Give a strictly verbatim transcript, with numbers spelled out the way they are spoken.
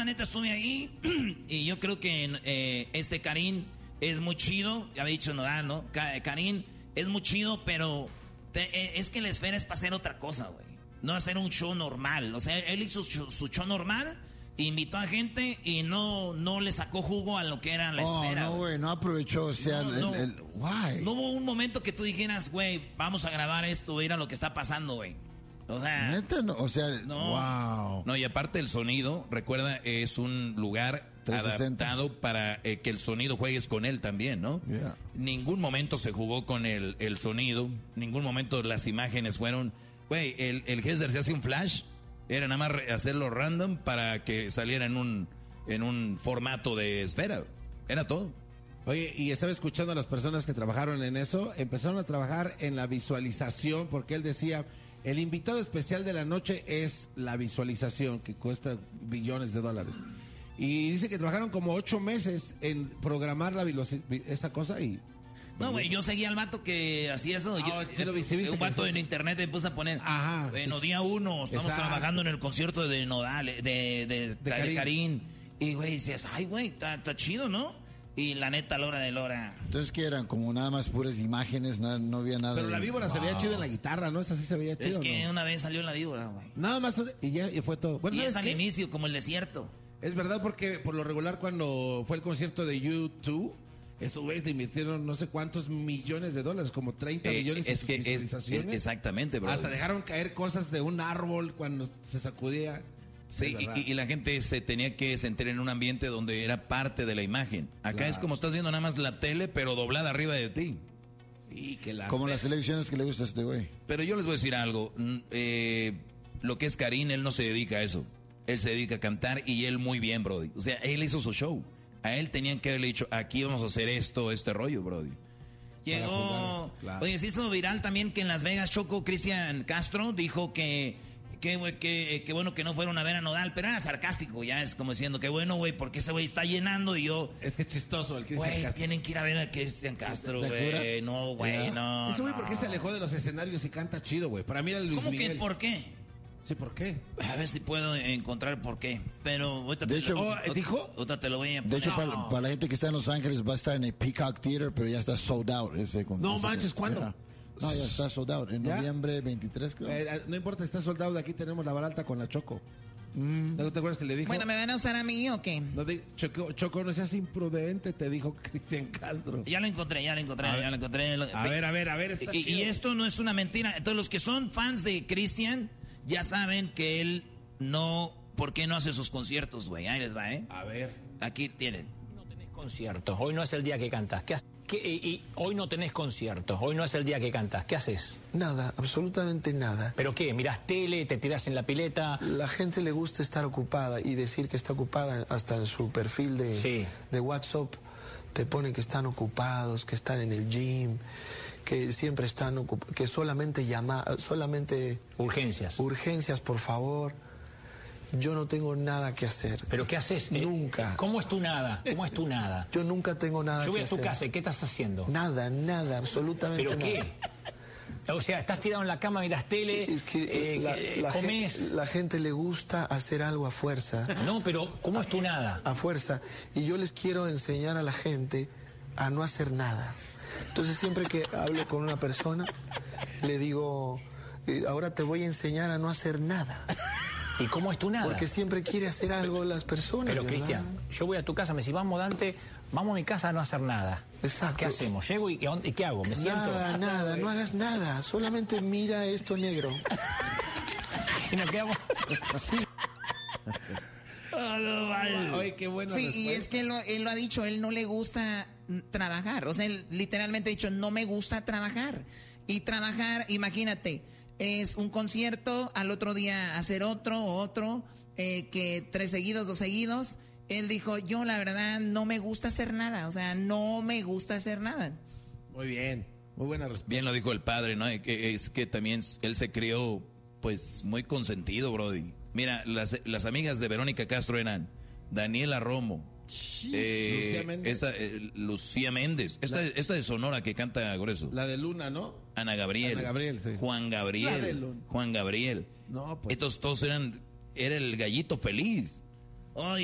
la neta estuve ahí y yo creo que eh, este Karim es muy chido. Ya había dicho Nodal, ¿no? Ka- Karim es muy chido, pero te, eh, es que la esfera es para hacer otra cosa, güey. No hacer un show normal. O sea, él hizo su, su show normal, invitó a gente y no, no le sacó jugo a lo que era la oh, esfera. No, güey, no aprovechó. O sea, no, el, no, el, why? No hubo un momento que tú dijeras, güey, vamos a grabar esto, mira lo que está pasando, güey. O sea, ¿Neta? No, o sea, no. wow. No, y aparte el sonido, recuerda, es un lugar trescientos sesenta adaptado para eh, que el sonido juegues con él también, ¿no? Yeah. Ningún momento se jugó con el, el sonido, ningún momento las imágenes fueron... Güey, el, el Hesler se hace un flash, era nada más re- hacerlo random para que saliera en un, en un formato de esfera. Era todo. Oye, y estaba escuchando a las personas que trabajaron en eso, empezaron a trabajar en la visualización, porque él decía, el invitado especial de la noche es la visualización, que cuesta billones de dólares. Y dice que trabajaron como ocho meses en programar la veloci- esa cosa y... no, güey, yo seguía al vato que hacía eso. Ah, Yo, sí lo vi, sí viste un que vato sí, en sí. internet me puse a poner. Ajá, Bueno, sí, día uno, estamos exacto. trabajando en el concierto de Nodal, de, de, de, de Karim. Karim. Y, güey, dices, ay, güey, está está chido, ¿no? Y la neta, a la hora de la hora. Entonces, ¿qué eran? Como nada más puras imágenes, no, no había nada. Pero de- la víbora se veía Wow. chido en la guitarra, ¿no? Esa sí se veía chido. Es que ¿no? una vez salió la víbora, güey. Nada más y ya y fue todo. Bueno, Y ¿sabes es al qué? inicio, como el desierto. Es verdad porque por lo regular cuando fue el concierto de U dos, esos güeyes le invirtieron no sé cuántos millones de dólares, como treinta Eh, millones es en que sus es, visualizaciones. es- exactamente, bro. Hasta dejaron caer cosas de un árbol cuando se sacudía. Sí, Es y, verdad. y la gente se tenía que sentir en un ambiente donde era parte de la imagen. Acá Claro. es como estás viendo nada más la tele, pero doblada arriba de ti. Y que las Como las televisiones que le gusta a este güey. Pero yo les voy a decir algo. mm, eh, lo que es Karim, él no se dedica a eso. Él se dedica a cantar y él muy bien, Brody. O sea, él hizo su show. A él tenían que haberle dicho, aquí vamos a hacer esto, este rollo, Brody. Llegó. jugar, claro. Oye, se hizo viral también que en Las Vegas, Choco, Cristian Castro dijo que. Que, güey, que, que bueno que no fueron a ver a Nodal, pero era sarcástico, ya es como diciendo que bueno, güey, porque ese güey está llenando y yo. Es que es chistoso el Cristian Güey, Castro. tienen que ir a ver a Cristian Castro, ¿Te güey. jura? No, güey, Ya. no. Ese güey, ¿por qué no. se alejó de los escenarios y canta chido, güey? Para mí era Luis ¿Cómo Miguel. que por qué? Sí, ¿por qué? A ver si puedo encontrar por qué. Pero ahorita De te, hecho- lo, Oh, ¿dijo? ahorita te lo voy a De poner. hecho, No. para, para la gente que está en Los Ángeles va a estar en el Peacock Theater, pero ya está sold out. Ese, con- No ese- manches, ¿cuándo? Ya. No, ya está sold out. En ¿Ya? noviembre veintitrés, creo. Eh, no importa, está soldado de aquí, tenemos la baralta con la Choco. ¿No te acuerdas que le dijo? Bueno, ¿me van a usar a mí o qué? No di- Choco, Choco, no seas imprudente, te dijo Cristian Castro. Ya lo encontré, ya lo encontré, A ya ver. lo encontré. A ver, a ver, a ver. Está Y, chido. y esto no es una mentira. Entonces, los que son fans de Cristian ya saben que él no. ¿Por qué no hace sus conciertos, güey? Ahí les va, ¿eh? A ver. Aquí tienen. No tenés conciertos, hoy no es el día que cantás. ¿Qué, ha- qué- y, y hoy no tenés conciertos, hoy no es el día que cantás. ¿Qué haces? Nada, absolutamente nada. ¿Pero qué? ¿Mirás tele, te tirás en la pileta? La gente le gusta estar ocupada y decir que está ocupada hasta en su perfil de, Sí. de WhatsApp. Te ponen que están ocupados, que están en el gym, que siempre están ocupados, que solamente llama, solamente Urgencias. urgencias, por favor. Yo no tengo nada que hacer. ¿Pero qué haces? Eh, Nunca. ¿Cómo es tu nada? ¿Cómo es tu nada? Yo nunca tengo nada Yo voy que a tu hacer. casa, ¿y qué estás haciendo? Nada, nada, absolutamente ¿Pero nada. qué? O sea, estás tirado en la cama, mirás tele, Es que eh, la, que- la comés. gente, la gente le gusta hacer algo a fuerza. No, pero ¿cómo es tu nada? A fuerza. Y yo les quiero enseñar a la gente a no hacer nada. Entonces siempre que hablo con una persona, le digo, eh, ahora te voy a enseñar a no hacer nada. ¿Y cómo es tu nada? Porque siempre quiere hacer algo las personas. Pero ¿verdad? Cristian, yo voy a tu casa, me decís, vamos Dante, vamos a mi casa a no hacer nada. Exacto. ¿Qué hacemos? Llego y, y ¿qué hago? ¿Me siento? Nada, nada, no hagas nada. Solamente mira esto negro. Y nos quedamos. Sí. Oye, qué bueno. Sí, y es que él lo, él lo ha dicho, él no le gusta mm, trabajar. O sea, él literalmente ha dicho, no me gusta trabajar. Y trabajar, imagínate, es un concierto, al otro día hacer otro, otro, eh, que tres seguidos, dos seguidos. Él dijo, yo la verdad no me gusta hacer nada. O sea, no me gusta hacer nada. Muy bien. Muy buena respuesta. Bien lo dijo el padre, ¿no? Que es que también él se crió, pues, muy consentido, Brody. Mira, las, las amigas de Verónica Castro eran Daniela Romo, eh, Lucía Méndez. esta, eh, Lucía Méndez, esta, La- esta de Sonora que canta grueso, La de Luna, ¿no? Ana Gabriel, Ana Gabriel, sí. Juan La de Gabriel, Luna. Juan Gabriel. No, pues. Estos todos eran, era el gallito feliz. Oye,